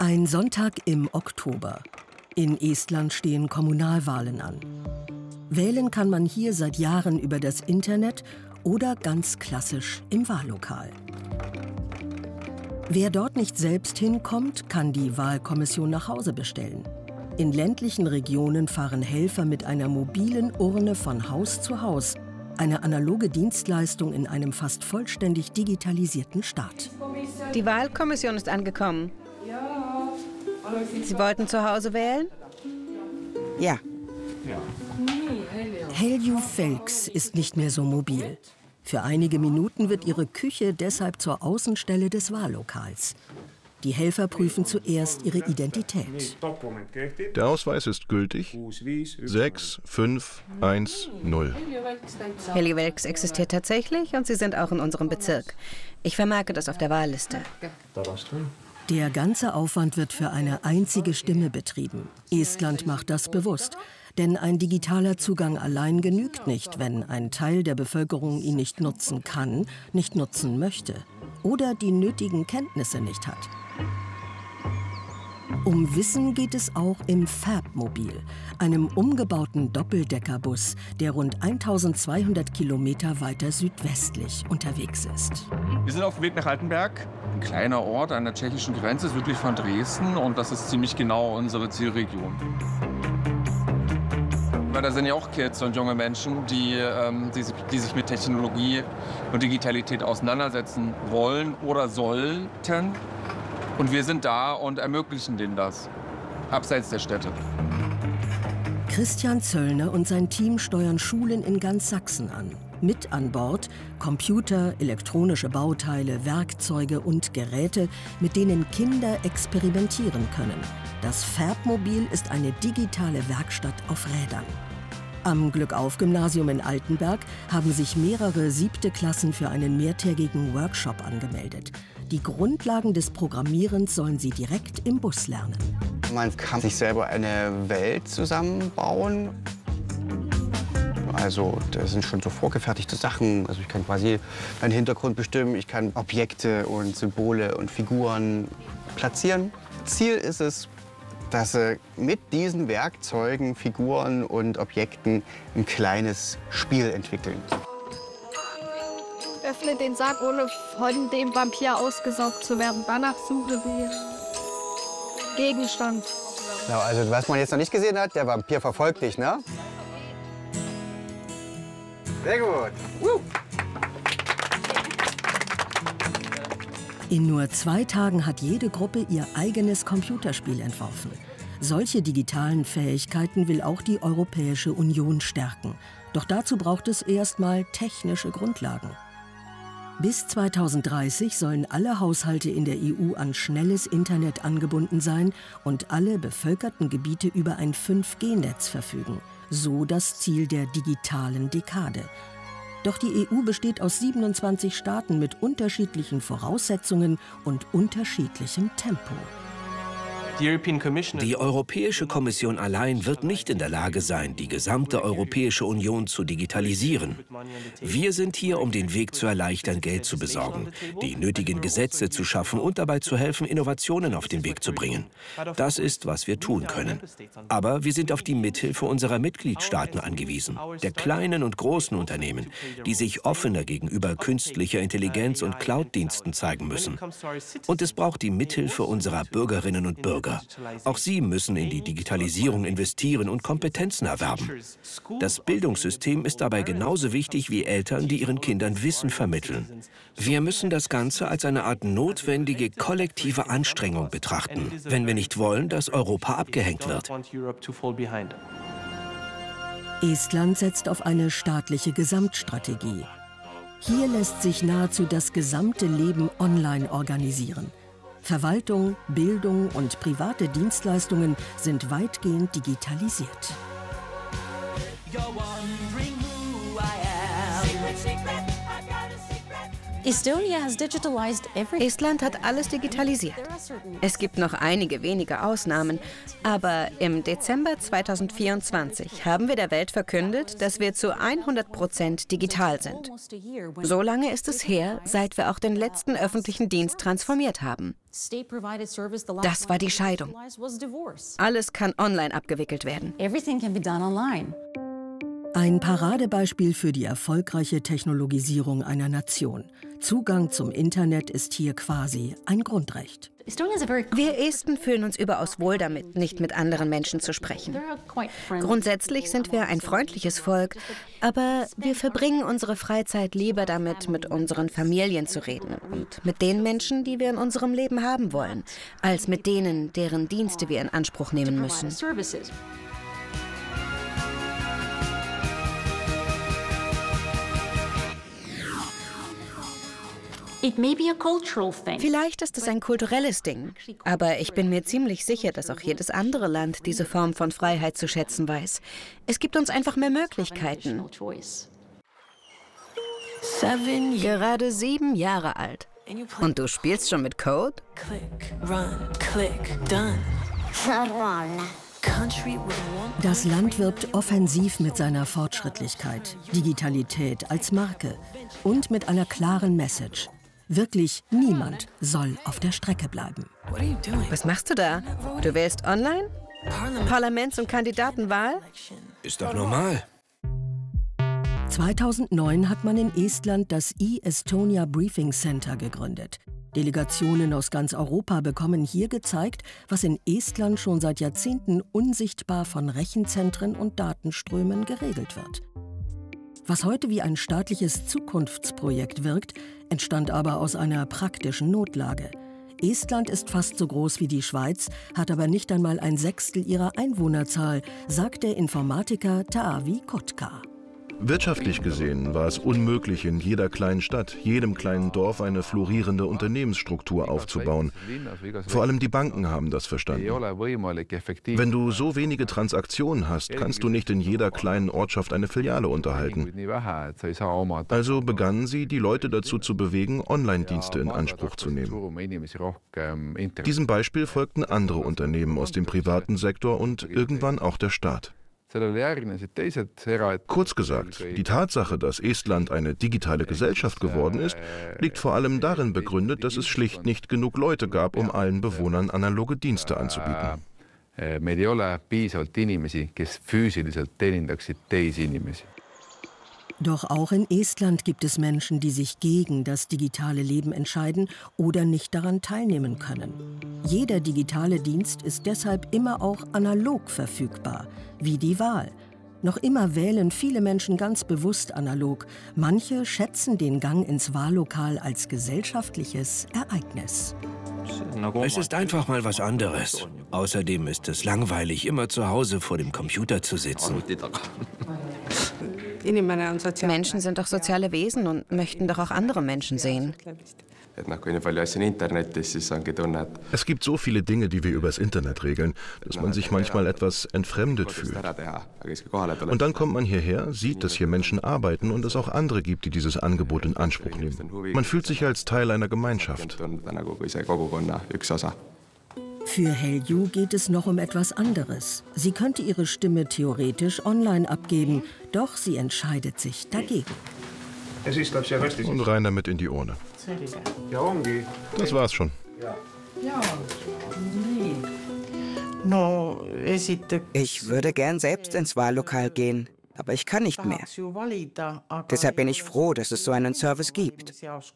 Ein Sonntag im Oktober. In Estland stehen Kommunalwahlen an. Wählen kann man hier seit Jahren über das Internet oder ganz klassisch im Wahllokal. Wer dort nicht selbst hinkommt, kann die Wahlkommission nach Hause bestellen. In ländlichen Regionen fahren Helfer mit einer mobilen Urne von Haus zu Haus. Eine analoge Dienstleistung in einem fast vollständig digitalisierten Staat. Die Wahlkommission ist angekommen. Sie wollten zu Hause wählen? Ja. Helju Felks ist nicht mehr so mobil. Für einige Minuten wird ihre Küche deshalb zur Außenstelle des Wahllokals. Die Helfer prüfen zuerst ihre Identität. Der Ausweis ist gültig. 6510. Helju Felks existiert tatsächlich und Sie sind auch in unserem Bezirk. Ich vermerke das auf der Wahlliste. Der ganze Aufwand wird für eine einzige Stimme betrieben. Estland macht das bewusst. Denn ein digitaler Zugang allein genügt nicht, wenn ein Teil der Bevölkerung ihn nicht nutzen kann, nicht nutzen möchte oder die nötigen Kenntnisse nicht hat. Um Wissen geht es auch im Färdmobil, einem umgebauten Doppeldeckerbus, der rund 1200 Kilometer weiter südwestlich unterwegs ist. Wir sind auf dem Weg nach Altenberg, ein kleiner Ort an der tschechischen Grenze, südlich von Dresden, und das ist ziemlich genau unsere Zielregion. Weil da sind ja auch Kids und junge Menschen, die sich mit Technologie und Digitalität auseinandersetzen wollen oder sollten. Und wir sind da und ermöglichen denen das, abseits der Städte. Christian Zöllner und sein Team steuern Schulen in ganz Sachsen an. Mit an Bord Computer, elektronische Bauteile, Werkzeuge und Geräte, mit denen Kinder experimentieren können. Das Färbmobil ist eine digitale Werkstatt auf Rädern. Am Glückauf-Gymnasium in Altenberg haben sich mehrere 7. Klassen für einen mehrtägigen Workshop angemeldet. Die Grundlagen des Programmierens sollen sie direkt im Bus lernen. Man kann sich selber eine Welt zusammenbauen. Also das sind schon so vorgefertigte Sachen. Also ich kann quasi meinen Hintergrund bestimmen, ich kann Objekte und Symbole und Figuren platzieren. Ziel ist es, dass sie mit diesen Werkzeugen, Figuren und Objekten ein kleines Spiel entwickeln. Öffne den Sack, ohne von dem Vampir ausgesaugt zu werden. Danach suche wir Gegenstand. Genau, also was man jetzt noch nicht gesehen hat, der Vampir verfolgt dich, ne? Sehr gut. In nur 2 Tagen hat jede Gruppe ihr eigenes Computerspiel entworfen. Solche digitalen Fähigkeiten will auch die Europäische Union stärken. Doch dazu braucht es erstmal technische Grundlagen. Bis 2030 sollen alle Haushalte in der EU an schnelles Internet angebunden sein und alle bevölkerten Gebiete über ein 5G-Netz verfügen. So das Ziel der digitalen Dekade. Doch die EU besteht aus 27 Staaten mit unterschiedlichen Voraussetzungen und unterschiedlichem Tempo. Die Europäische Kommission allein wird nicht in der Lage sein, die gesamte Europäische Union zu digitalisieren. Wir sind hier, um den Weg zu erleichtern, Geld zu besorgen, die nötigen Gesetze zu schaffen und dabei zu helfen, Innovationen auf den Weg zu bringen. Das ist, was wir tun können. Aber wir sind auf die Mithilfe unserer Mitgliedstaaten angewiesen, der kleinen und großen Unternehmen, die sich offener gegenüber künstlicher Intelligenz und Cloud-Diensten zeigen müssen. Und es braucht die Mithilfe unserer Bürgerinnen und Bürger. Auch sie müssen in die Digitalisierung investieren und Kompetenzen erwerben. Das Bildungssystem ist dabei genauso wichtig wie Eltern, die ihren Kindern Wissen vermitteln. Wir müssen das Ganze als eine Art notwendige kollektive Anstrengung betrachten, wenn wir nicht wollen, dass Europa abgehängt wird. Estland setzt auf eine staatliche Gesamtstrategie. Hier lässt sich nahezu das gesamte Leben online organisieren. Verwaltung, Bildung und private Dienstleistungen sind weitgehend digitalisiert. Estland hat alles digitalisiert. Es gibt noch einige wenige Ausnahmen, aber im Dezember 2024 haben wir der Welt verkündet, dass wir zu 100% digital sind. So lange ist es her, seit wir auch den letzten öffentlichen Dienst transformiert haben. Das war die Scheidung. Alles kann online abgewickelt werden. Ein Paradebeispiel für die erfolgreiche Technologisierung einer Nation. Zugang zum Internet ist hier quasi ein Grundrecht. Wir Esten fühlen uns überaus wohl damit, nicht mit anderen Menschen zu sprechen. Grundsätzlich sind wir ein freundliches Volk, aber wir verbringen unsere Freizeit lieber damit, mit unseren Familien zu reden und mit den Menschen, die wir in unserem Leben haben wollen, als mit denen, deren Dienste wir in Anspruch nehmen müssen. Vielleicht ist es ein kulturelles Ding, aber ich bin mir ziemlich sicher, dass auch jedes andere Land diese Form von Freiheit zu schätzen weiß. Es gibt uns einfach mehr Möglichkeiten. Gerade 7 Jahre alt. Und du spielst schon mit Code? Das Land wirbt offensiv mit seiner Fortschrittlichkeit, Digitalität als Marke und mit einer klaren Message. Wirklich niemand soll auf der Strecke bleiben. Was machst du da? Du wählst online? Parlaments- und Kandidatenwahl? Ist doch normal. 2009 hat man in Estland das e-Estonia Briefing Center gegründet. Delegationen aus ganz Europa bekommen hier gezeigt, was in Estland schon seit Jahrzehnten unsichtbar von Rechenzentren und Datenströmen geregelt wird. Was heute wie ein staatliches Zukunftsprojekt wirkt, entstand aber aus einer praktischen Notlage. Estland ist fast so groß wie die Schweiz, hat aber nicht einmal 1/6 ihrer Einwohnerzahl, sagt der Informatiker Taavi Kotka. Wirtschaftlich gesehen war es unmöglich, in jeder kleinen Stadt, jedem kleinen Dorf eine florierende Unternehmensstruktur aufzubauen. Vor allem die Banken haben das verstanden. Wenn du so wenige Transaktionen hast, kannst du nicht in jeder kleinen Ortschaft eine Filiale unterhalten. Also begannen sie, die Leute dazu zu bewegen, Online-Dienste in Anspruch zu nehmen. Diesem Beispiel folgten andere Unternehmen aus dem privaten Sektor und irgendwann auch der Staat. Kurz gesagt, die Tatsache, dass Estland eine digitale Gesellschaft geworden ist, liegt vor allem darin begründet, dass es schlicht nicht genug Leute gab, um allen Bewohnern analoge Dienste anzubieten. Doch auch in Estland gibt es Menschen, die sich gegen das digitale Leben entscheiden oder nicht daran teilnehmen können. Jeder digitale Dienst ist deshalb immer auch analog verfügbar, wie die Wahl. Noch immer wählen viele Menschen ganz bewusst analog. Manche schätzen den Gang ins Wahllokal als gesellschaftliches Ereignis. Es ist einfach mal was anderes. Außerdem ist es langweilig, immer zu Hause vor dem Computer zu sitzen. Menschen sind doch soziale Wesen und möchten doch auch andere Menschen sehen. Es gibt so viele Dinge, die wir übers Internet regeln, dass man sich manchmal etwas entfremdet fühlt. Und dann kommt man hierher, sieht, dass hier Menschen arbeiten und es auch andere gibt, die dieses Angebot in Anspruch nehmen. Man fühlt sich als Teil einer Gemeinschaft. Für Helju geht es noch um etwas anderes. Sie könnte ihre Stimme theoretisch online abgeben, doch sie entscheidet sich dagegen. Und rein damit in die Urne. Das war's schon. Ich würde gern selbst ins Wahllokal gehen, aber ich kann nicht mehr. Deshalb bin ich froh, dass es so einen Service gibt.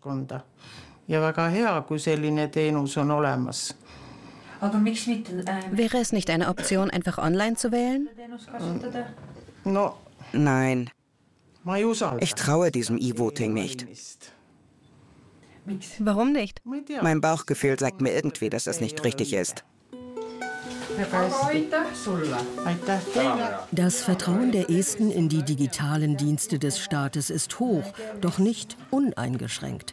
Wäre es nicht eine Option, einfach online zu wählen? Nein. Ich traue diesem E-Voting nicht. Warum nicht? Mein Bauchgefühl sagt mir irgendwie, dass das nicht richtig ist. Das Vertrauen der Esten in die digitalen Dienste des Staates ist hoch, doch nicht uneingeschränkt.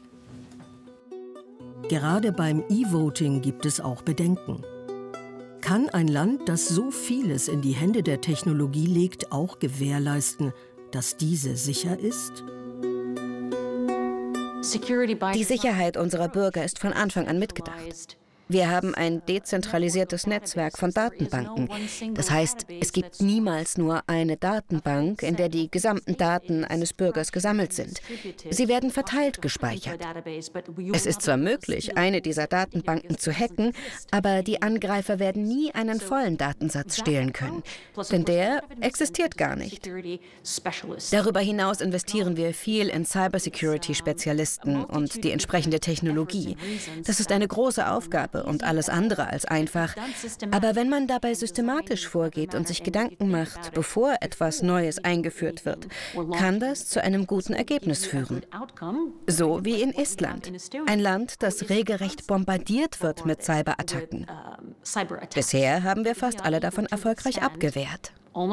Gerade beim E-Voting gibt es auch Bedenken. Kann ein Land, das so vieles in die Hände der Technologie legt, auch gewährleisten, dass diese sicher ist? Die Sicherheit unserer Bürger ist von Anfang an mitgedacht. Wir haben ein dezentralisiertes Netzwerk von Datenbanken. Das heißt, es gibt niemals nur eine Datenbank, in der die gesamten Daten eines Bürgers gesammelt sind. Sie werden verteilt gespeichert. Es ist zwar möglich, eine dieser Datenbanken zu hacken, aber die Angreifer werden nie einen vollen Datensatz stehlen können, denn der existiert gar nicht. Darüber hinaus investieren wir viel in Cybersecurity-Spezialisten und die entsprechende Technologie. Das ist eine große Aufgabe und alles andere als einfach. Aber wenn man dabei systematisch vorgeht und sich Gedanken macht, bevor etwas Neues eingeführt wird, kann das zu einem guten Ergebnis führen. So wie in Estland. Ein Land, das regelrecht bombardiert wird mit Cyberattacken. Bisher haben wir fast alle davon erfolgreich abgewehrt.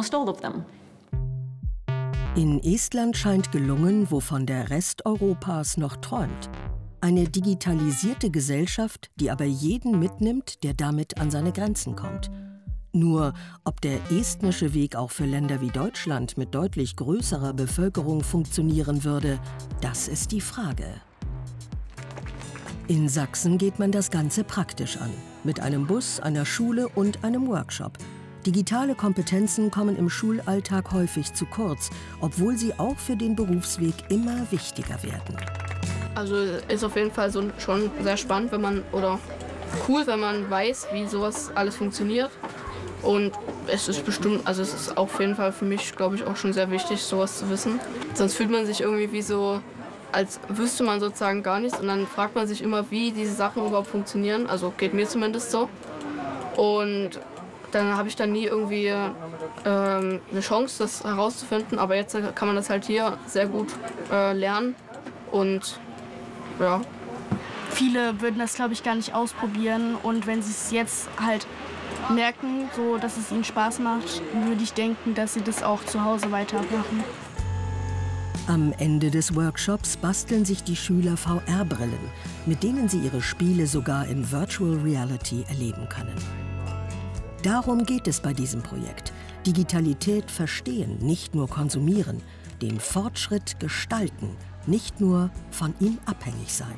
In Estland scheint gelungen, wovon der Rest Europas noch träumt. Eine digitalisierte Gesellschaft, die aber jeden mitnimmt, der damit an seine Grenzen kommt. Nur, ob der estnische Weg auch für Länder wie Deutschland mit deutlich größerer Bevölkerung funktionieren würde, das ist die Frage. In Sachsen geht man das Ganze praktisch an. Mit einem Bus, einer Schule und einem Workshop. Digitale Kompetenzen kommen im Schulalltag häufig zu kurz, obwohl sie auch für den Berufsweg immer wichtiger werden. Also ist auf jeden Fall schon sehr spannend, oder cool, wenn man weiß, wie sowas alles funktioniert. Und es ist bestimmt, also es ist auf jeden Fall für mich, glaube ich, auch schon sehr wichtig, sowas zu wissen. Sonst fühlt man sich irgendwie wie so, als wüsste man sozusagen gar nichts. Und dann fragt man sich immer, wie diese Sachen überhaupt funktionieren. Also geht mir zumindest so. Und dann habe ich dann nie irgendwie eine Chance, das herauszufinden. Aber jetzt kann man das halt hier sehr gut lernen. Und ja. Viele würden das, glaube ich, gar nicht ausprobieren. Und wenn sie es jetzt halt merken, so, dass es ihnen Spaß macht, würde ich denken, dass sie das auch zu Hause weitermachen. Am Ende des Workshops basteln sich die Schüler VR-Brillen, mit denen sie ihre Spiele sogar in Virtual Reality erleben können. Darum geht es bei diesem Projekt. Digitalität verstehen, nicht nur konsumieren, den Fortschritt gestalten, nicht nur von ihm abhängig sein.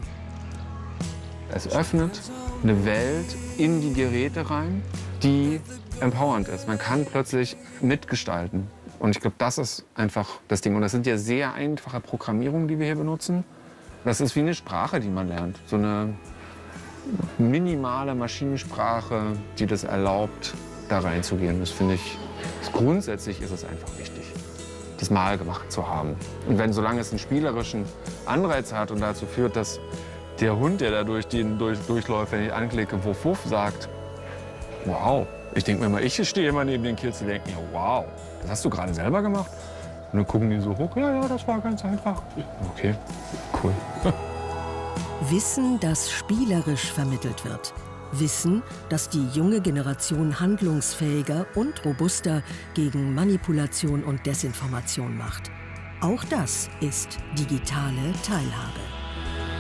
Es öffnet eine Welt in die Geräte rein, die empowernd ist. Man kann plötzlich mitgestalten. Und ich glaube, das ist einfach das Ding. Und das sind ja sehr einfache Programmierungen, die wir hier benutzen. Das ist wie eine Sprache, die man lernt. So eine minimale Maschinensprache, die das erlaubt, da reinzugehen. Das finde ich, grundsätzlich ist es einfach wichtig, das mal gemacht zu haben. Und solange es einen spielerischen Anreiz hat und dazu führt, dass der Hund, der da durchläuft, wenn ich anklicke, wuff, wuff, sagt, wow. Ich denke mir immer, ich stehe immer neben den Kids, die denken, ja, wow, das hast du gerade selber gemacht? Und dann gucken die so hoch, ja, das war ganz einfach. Okay, cool. Wissen, das spielerisch vermittelt wird. Wissen, das die junge Generation handlungsfähiger und robuster gegen Manipulation und Desinformation macht. Auch das ist digitale Teilhabe.